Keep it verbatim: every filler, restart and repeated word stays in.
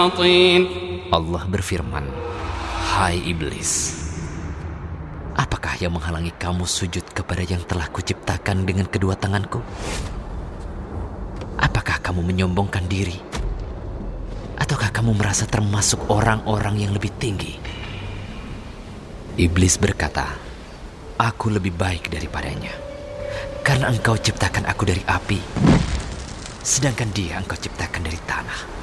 Allah berfirman, "Hai iblis, apakah yang menghalangi kamu sujud kepada yang telah kuciptakan dengan kedua tanganku? Apakah kamu menyombongkan diri? Ataukah kamu merasa termasuk orang-orang yang lebih tinggi?" Iblis berkata, "Aku lebih baik daripadanya, karena engkau ciptakan aku dari api, sedangkan dia engkau ciptakan dari tanah."